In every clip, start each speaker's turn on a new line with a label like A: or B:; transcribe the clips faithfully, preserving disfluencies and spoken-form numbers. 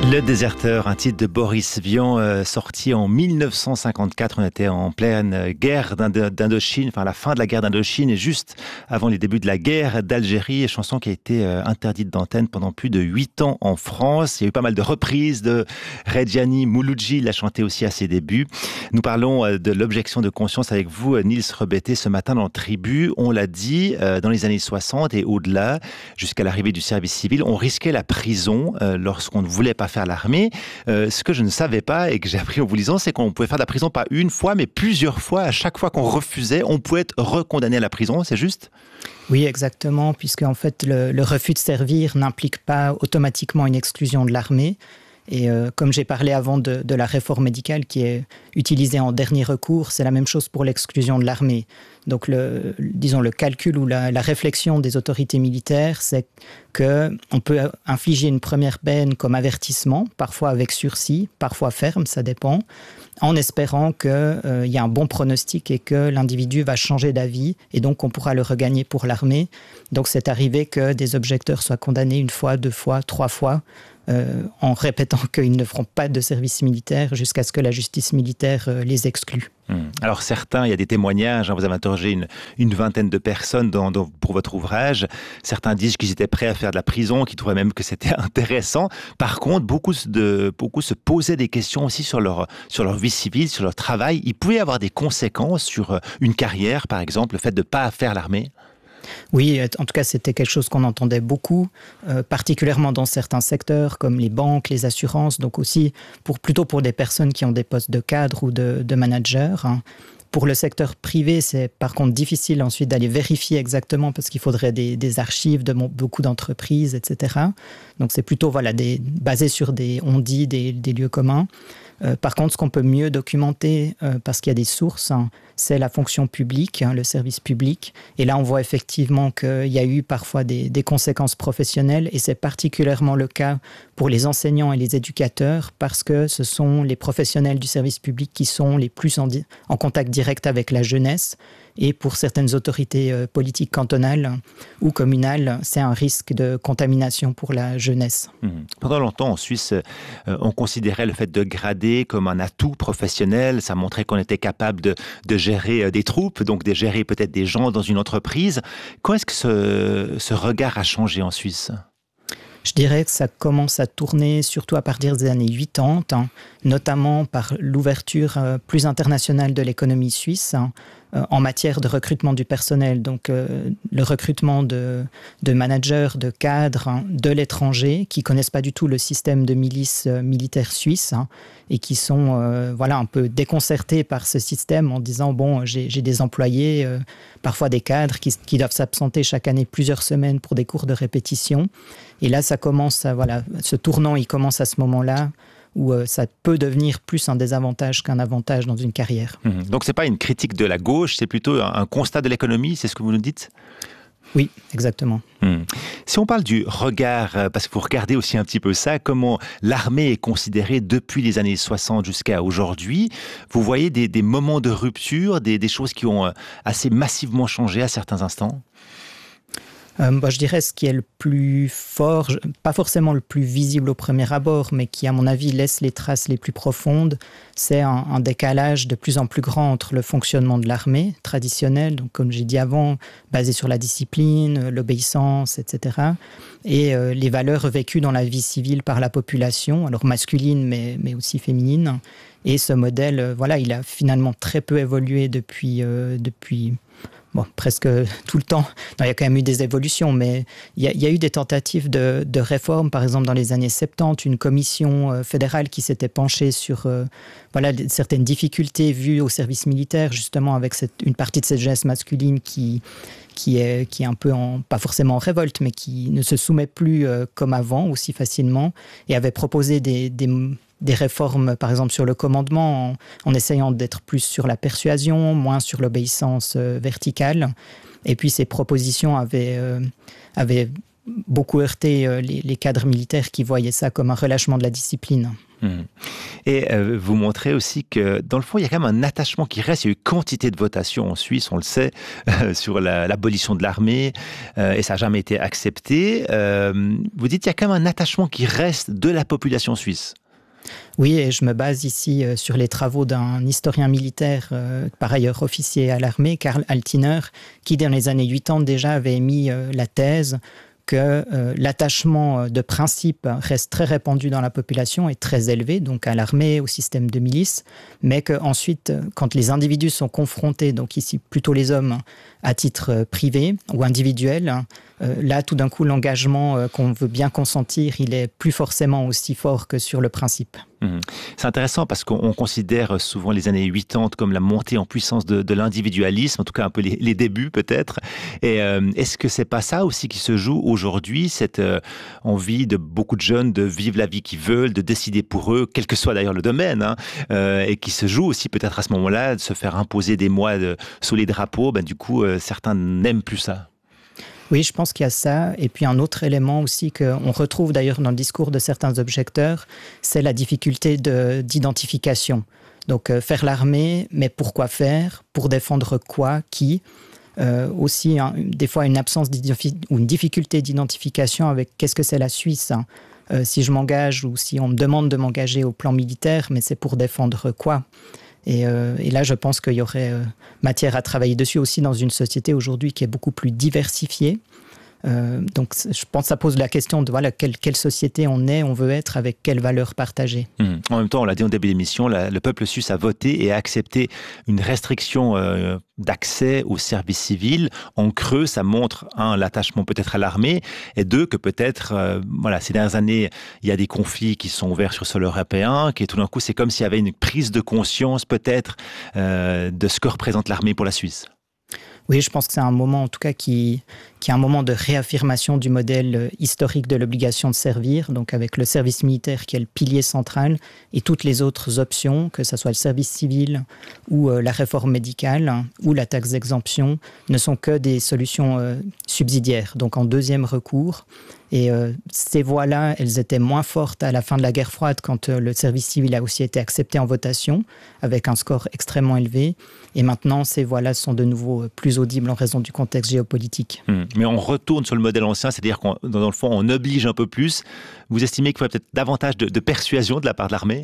A: Le Déserteur, un titre de Boris Vian, euh, sorti en mille neuf cent cinquante-quatre. On était en pleine guerre d'Indochine, enfin la fin de la guerre d'Indochine et juste avant les débuts de la guerre d'Algérie. Chanson qui a été euh, interdite d'antenne pendant plus de huit ans en France. Il y a eu pas mal de reprises de Reggiani Mouloudji, l'a chanté aussi à ses débuts. Nous parlons euh, de l'objection de conscience avec vous, Niels Rebetté, ce matin dans Tribu. On l'a dit, euh, dans les années soixante et au-delà, jusqu'à l'arrivée du service civil, on risquait la prison euh, lorsqu'on ne voulait pas faire l'armée. Euh, ce que je ne savais pas et que j'ai appris en vous lisant, c'est qu'on pouvait faire de la prison pas une fois, mais plusieurs fois. À chaque fois qu'on refusait, on pouvait être recondamné à la prison, c'est juste ?
B: Oui, exactement, puisque en fait, le, le refus de servir n'implique pas automatiquement une exclusion de l'armée. Et euh, comme j'ai parlé avant de, de la réforme médicale qui est utilisée en dernier recours, c'est la même chose pour l'exclusion de l'armée. Donc, le, disons, le calcul ou la, la réflexion des autorités militaires, c'est qu'on peut infliger une première peine comme avertissement, parfois avec sursis, parfois ferme, ça dépend, en espérant qu'il euh, y a un bon pronostic et que l'individu va changer d'avis et donc on pourra le regagner pour l'armée. Donc, c'est arrivé que des objecteurs soient condamnés une fois, deux fois, trois fois, Euh, en répétant qu'ils ne feront pas de service militaire jusqu'à ce que la justice militaire euh, les exclue.
A: Hum. Alors certains, il y a des témoignages, hein, vous avez interrogé une, une vingtaine de personnes dans, dans, pour votre ouvrage. Certains disent qu'ils étaient prêts à faire de la prison, qu'ils trouvaient même que c'était intéressant. Par contre, beaucoup, de, beaucoup se posaient des questions aussi sur leur, sur leur vie civile, sur leur travail. Il pouvait y avoir des conséquences sur une carrière, par exemple, le fait de ne pas faire l'armée.
B: Oui, en tout cas, c'était quelque chose qu'on entendait beaucoup, euh, particulièrement dans certains secteurs comme les banques, les assurances, donc aussi pour, plutôt pour des personnes qui ont des postes de cadre ou de, de manager. Hein. Pour le secteur privé, c'est par contre difficile ensuite d'aller vérifier exactement parce qu'il faudrait des, des archives de beaucoup d'entreprises, et cetera. Donc c'est plutôt voilà, des, basé sur des on-dit, des, des lieux communs. Euh, par contre, ce qu'on peut mieux documenter, euh, parce qu'il y a des sources, hein, c'est la fonction publique, hein, le service public. Et là, on voit effectivement qu'il y a eu parfois des, des conséquences professionnelles et c'est particulièrement le cas pour les enseignants et les éducateurs parce que ce sont les professionnels du service public qui sont les plus en, di- en contact direct avec la jeunesse. Et pour certaines autorités euh, politiques cantonales ou communales, c'est un risque de contamination pour la jeunesse.
A: Mmh. Pendant longtemps, en Suisse, euh, on considérait le fait de grader comme un atout professionnel. Ça montrait qu'on était capable de, de gérer euh, des troupes, donc de gérer peut-être des gens dans une entreprise. Quand est-ce que ce, ce regard a changé en Suisse ?
B: Je dirais que ça commence à tourner surtout à partir des années quatre-vingt-dix, hein, notamment par l'ouverture euh, plus internationale de l'économie suisse, hein, euh, en matière de recrutement du personnel. Donc euh, le recrutement de, de managers, de cadres, hein, de l'étranger qui ne connaissent pas du tout le système de milice euh, militaire suisse hein, et qui sont euh, voilà, un peu déconcertés par ce système en disant « bon, j'ai, j'ai des employés, euh, parfois des cadres qui, qui doivent s'absenter chaque année plusieurs semaines pour des cours de répétition ». Et là, ça commence à, voilà, ce tournant, il commence à ce moment-là où euh, ça peut devenir plus un désavantage qu'un avantage dans une carrière.
A: Mmh. Donc, ce n'est pas une critique de la gauche, c'est plutôt un, un constat de l'économie, c'est ce que vous nous dites ?
B: Oui, exactement.
A: Mmh. Si on parle du regard, parce que vous regardez aussi un petit peu ça, comment l'armée est considérée depuis les années soixante jusqu'à aujourd'hui, vous voyez des, des moments de rupture, des, des choses qui ont assez massivement changé à certains instants ?
B: Euh, bah, je dirais ce qui est le plus fort, pas forcément le plus visible au premier abord, mais qui, à mon avis, laisse les traces les plus profondes, c'est un, un décalage de plus en plus grand entre le fonctionnement de l'armée traditionnelle, donc comme j'ai dit avant, basé sur la discipline, l'obéissance, et cetera, et euh, les valeurs vécues dans la vie civile par la population, alors masculine, mais, mais aussi féminine. Et ce modèle, euh, voilà, il a finalement très peu évolué depuis... Euh, depuis Bon, presque tout le temps. Non, il y a quand même eu des évolutions, mais il y a, il y a eu des tentatives de, de réforme. Par exemple, dans les années soixante-dix, une commission euh, fédérale qui s'était penchée sur euh, voilà, certaines difficultés vues au service militaire, justement avec cette, une partie de cette jeunesse masculine qui, qui, est, qui est un peu, en, pas forcément en révolte, mais qui ne se soumet plus euh, comme avant, aussi facilement, et avait proposé des... des des réformes, par exemple, sur le commandement, en, en essayant d'être plus sur la persuasion, moins sur l'obéissance euh, verticale. Et puis, ces propositions avaient, euh, avaient beaucoup heurté euh, les, les cadres militaires qui voyaient ça comme un relâchement de la discipline.
A: Mmh. Et euh, vous montrez aussi que, dans le fond, il y a quand même un attachement qui reste. Il y a eu quantité de votations en Suisse, on le sait, euh, sur la, l'abolition de l'armée, euh, et ça n'a jamais été accepté. Euh, vous dites qu'il y a quand même un attachement qui reste de la population suisse.
B: Oui, et je me base ici euh, sur les travaux d'un historien militaire, euh, par ailleurs officier à l'armée, Karl Altiner, qui dans les années quatre-vingt déjà avait émis euh, la thèse que euh, l'attachement de principe reste très répandu dans la population et très élevé, donc à l'armée, au système de milice, mais qu'ensuite, quand les individus sont confrontés, donc ici plutôt les hommes, à titre privé ou individuel, euh, là tout d'un coup l'engagement euh, qu'on veut bien consentir, il est plus forcément aussi fort que sur le principe.
A: Mmh. C'est intéressant parce qu'on considère souvent les années quatre-vingt comme la montée en puissance de, de l'individualisme, en tout cas un peu les, les débuts peut-être. Et euh, est-ce que c'est pas ça aussi qui se joue aujourd'hui, cette euh, envie de beaucoup de jeunes de vivre la vie qu'ils veulent, de décider pour eux, quel que soit d'ailleurs le domaine, hein, euh, et qui se joue aussi peut-être à ce moment-là de se faire imposer des mois de, sous les drapeaux. Ben, du coup, euh, certains n'aiment plus ça.
B: Oui, je pense qu'il y a ça. Et puis un autre élément aussi qu'on retrouve d'ailleurs dans le discours de certains objecteurs, c'est la difficulté de, d'identification. Donc euh, faire l'armée, mais pourquoi faire? Pour défendre quoi? Qui? euh, Aussi, hein, des fois, une absence ou une difficulté d'identification avec qu'est-ce que c'est la Suisse, hein. euh, Si je m'engage ou si on me demande de m'engager au plan militaire, mais c'est pour défendre quoi? Et, euh, et là, je pense qu'il y aurait euh, matière à travailler dessus aussi dans une société aujourd'hui qui est beaucoup plus diversifiée. Euh, donc, je pense que ça pose la question de voilà, quelle, quelle société on est, on veut être, avec quelles valeurs partagées.
A: Mmh. En même temps, on l'a dit en début d'émission, la, le peuple suisse a voté et a accepté une restriction euh, d'accès au service civil. En creux, ça montre, un, l'attachement peut-être à l'armée, et deux, que peut-être, euh, voilà, ces dernières années, il y a des conflits qui sont ouverts sur le sol européen, qui tout d'un coup, c'est comme s'il y avait une prise de conscience peut-être euh, de ce que représente l'armée pour la Suisse.
B: Oui, je pense que c'est un moment, en tout cas, qui, qui est un moment de réaffirmation du modèle historique de l'obligation de servir, donc avec le service militaire qui est le pilier central et toutes les autres options, que ce soit le service civil ou euh, la réforme médicale ou la taxe d'exemption, ne sont que des solutions euh, subsidiaires, donc en deuxième recours. Et euh, ces voies-là, elles étaient moins fortes à la fin de la guerre froide quand euh, le service civil a aussi été accepté en votation avec un score extrêmement élevé. Et maintenant, ces voies-là sont de nouveau plus audibles en raison du contexte géopolitique.
A: Mmh. Mais on retourne sur le modèle ancien, c'est-à-dire qu'on, dans le fond, on oblige un peu plus. Vous estimez qu'il faudrait peut-être davantage de, de persuasion de la part de l'armée?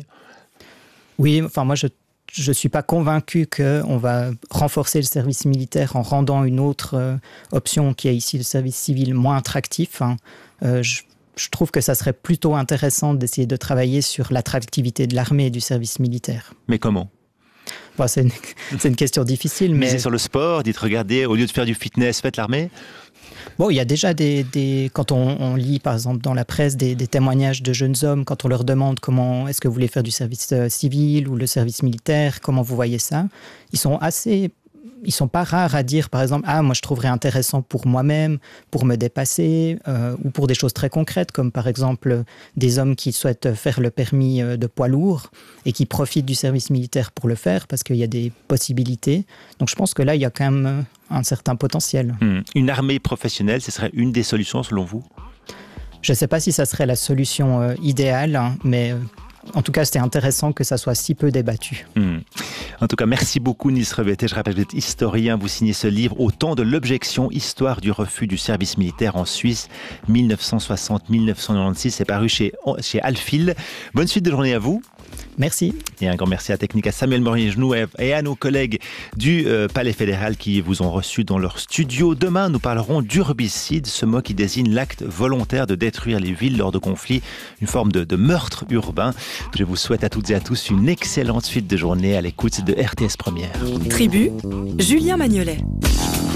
B: Oui, enfin moi je Je ne suis pas convaincu qu'on va renforcer le service militaire en rendant une autre euh, option qui est ici le service civil moins attractif. Hein. Euh, je, je trouve que ça serait plutôt intéressant d'essayer de travailler sur l'attractivité de l'armée et du service militaire.
A: Mais comment?
B: Bon, c'est, une, c'est une question difficile. Mais
A: misez sur le sport, dites regardez, au lieu de faire du fitness, faites l'armée.
B: Bon, il y a déjà des... des quand on, on lit, par exemple, dans la presse, des, des témoignages de jeunes hommes, quand on leur demande comment est-ce que vous voulez faire du service euh, civil ou le service militaire, comment vous voyez ça, ils sont assez... Ils sont pas rares à dire, par exemple, ah, moi je trouverais intéressant pour moi-même, pour me dépasser, euh, ou pour des choses très concrètes, comme par exemple des hommes qui souhaitent faire le permis de poids lourd et qui profitent du service militaire pour le faire, parce qu'il y a des possibilités. Donc je pense que là, il y a quand même un certain potentiel.
A: Mmh. Une armée professionnelle, ce serait une des solutions selon vous?
B: Je ne sais pas si ça serait la solution euh, idéale, hein, mais... Euh, En tout cas, c'était intéressant que ça soit si peu débattu.
A: Mmh. En tout cas, merci beaucoup Nils Revetté. Je rappelle que vous êtes historien, vous signez ce livre Au temps de l'objection, histoire du refus du service militaire en Suisse, dix-neuf cent soixante à dix-neuf cent quatre-vingt-six. C'est paru chez, chez Alphil. Bonne suite de journée à vous.
B: Merci.
A: Et un grand merci à la technique, à Samuel Morinier-Genoux et à nos collègues du euh, Palais fédéral qui vous ont reçus dans leur studio. Demain, nous parlerons d'urbicide, ce mot qui désigne l'acte volontaire de détruire les villes lors de conflits, une forme de, de meurtre urbain. Je vous souhaite à toutes et à tous une excellente suite de journée à l'écoute de R T S Première.
C: Tribu, Julien Magnolet.